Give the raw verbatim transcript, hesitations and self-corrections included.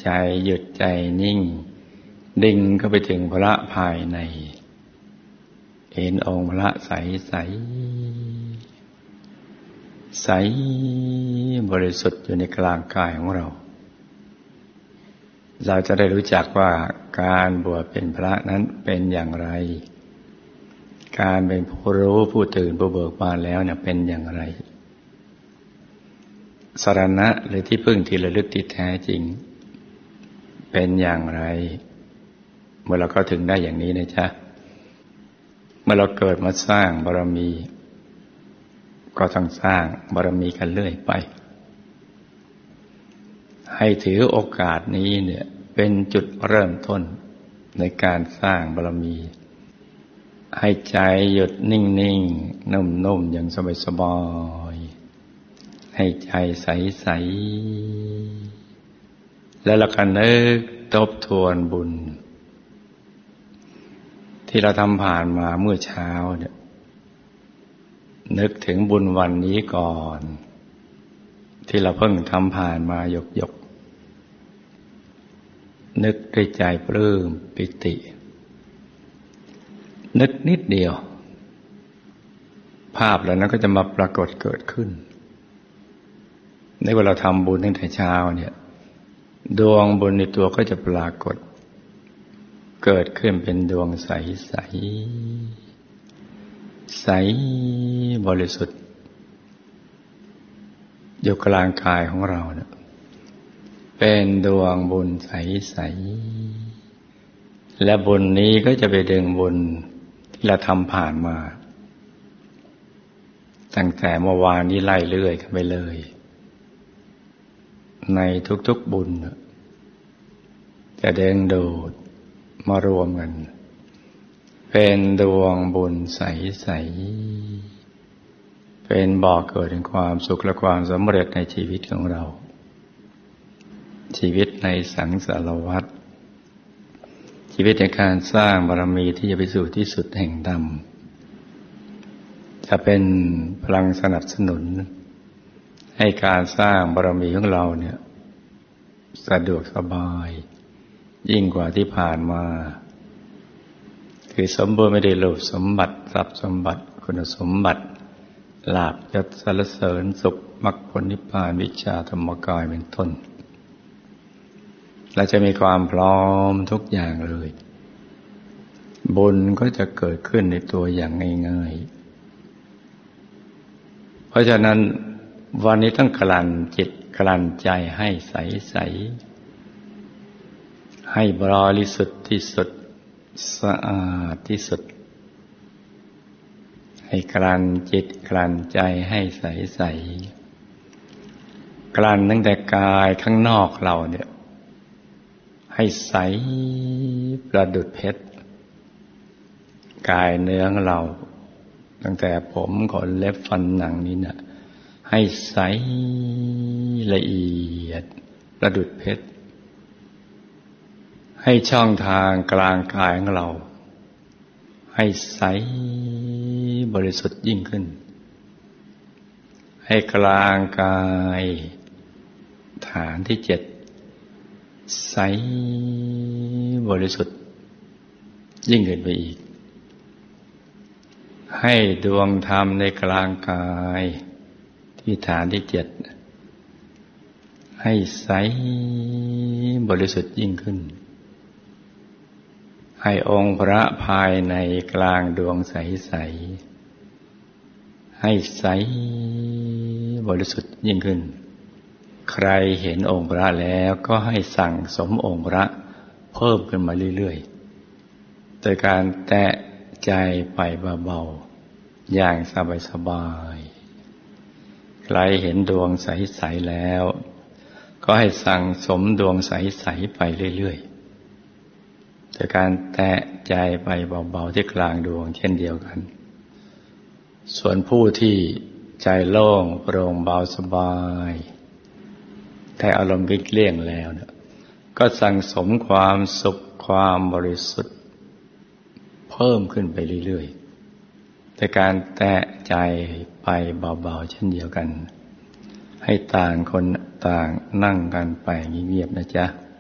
ใจหยุดใจนิ่งดิ่งเข้าไปถึงพระภายในเห็นองค์พระใสใสใสบริสุทธิ์อยู่ในกลางกายของเราเราจะได้รู้จักว่าการบวชเป็นพระนั้นเป็นอย่างไรการเป็นผู้รู้ผู้ตื่นผู้เบิกบานแล้วเนี่ยเป็นอย่างไรสรณะหรือที่พึ่งที่ระลึกที่แท้จริงเป็นอย่างไรเมื่อเราเข้าถึงได้อย่างนี้นะจ๊ะเมื่อเราเกิดมาสร้างบารมีก็ต้องสร้างบารมีกันเรื่อยไปให้ถือโอกาสนี้เนี่ยเป็นจุดเริ่มต้นในการสร้างบารมีให้ใจหยุดนิ่งๆนุ่มๆอย่างสบายๆให้ใจใสๆแล้วเราก็นึกทบทวนบุญที่เราทำผ่านมาเมื่อเช้าเนี่ยนึกถึงบุญวันนี้ก่อนที่เราเพิ่งทำผ่านมาหยกๆนึกด้วยใจปลื้มปิตินึกนิดเดียวภาพเหล่านั้นก็จะมาปรากฏเกิดขึ้นในเวลาเราทำบุญตั้งแต่เช้าเนี่ยดวงบุญในตัวก็จะปรากฏเกิดขึ้นเป็นดวงใสใสใสบริสุทธิ์อยู่กลางกายของเราเนี่ยเป็นดวงบุญใสใสและบุญนี้ก็จะไปดึงบุญที่เราทำผ่านมาตั้งแต่เมื่อวานนี้ไล่เรื่อยกันไปเลยในทุกๆบุญจะเด้งโดดมารวมกันเป็นดวงบุญใสๆเป็นบ่อเกิดแห่งความสุขและความสำเร็จในชีวิตของเราชีวิตในสังสารวัฏชีวิตในการสร้างบารมีที่จะไปสู่ที่สุดแห่งธรรมจะเป็นพลังสนับสนุนให้การสร้างบารมีของเราเนี่ยสะดวกสบายยิ่งกว่าที่ผ่านมาคือสมบูรณ์ไม่ได้โลภสมบัติทรัพย์สมบัติคุณสมบัติลาภยศสรรเสริญสุขมรรคผลนิพพานวิชาธรรมกายเป็นต้นเราจะมีความพร้อมทุกอย่างเลยบุญก็จะเกิดขึ้นในตัวอย่างง่ายๆเพราะฉะนั้นวันนี้ต้องกลั่นจิตกลั่นใจให้ใสๆให้บริสุทธิ์ที่สุดสะอาดที่สุดให้กลั่นจิตกลั่นใจให้ใสๆกลั่นตั้งแต่กายข้างนอกเราเนี่ยให้ใสประดุจเพชรกายเนื้อของเราตั้งแต่ผมขนเล็บฟันหนังนี่นะให้ใสละเอียดประดุจเพชรให้ช่องทางกลางกายของเราให้ใสบริสุทธิ์ยิ่งขึ้นให้กลางกายฐานที่เจ็ดใสบริสุทธิ์ยิ่งขึ้นไปอีกให้ดวงธรรมในกลางกายที่ฐานที่เจ็ดให้ใสบริสุทธิ์ยิ่งขึ้นให้องค์พระภายในกลางดวงใสๆให้ใสบริสุทธิ์ยิ่งขึ้นใครเห็นองค์พระแล้วก็ให้สั่งสมองค์พระเพิ่มขึ้นมาเรื่อยๆโดยการแตะใจไปเบาๆอย่างสบายๆใครเห็นดวงใสๆแล้วก็ให้สั่งสมดวงใสๆไปเรื่อยๆโดยการแตะใจไปเบาๆที่กลางดวงเช่นเดียวกันส่วนผู้ที่ใจโล่งโปร่งเบาสบายแต่อารมณ์เกลี้ยงแล้วเนี่ยก็สั่งสมความสุขความบริสุทธิ์เพิ่มขึ้นไปเรื่อยๆแต่การแตะใจไปเบาๆเช่นเดียวกันให้ต่างคนต่างนั่งกันไปเงียบๆนะจ๊ะ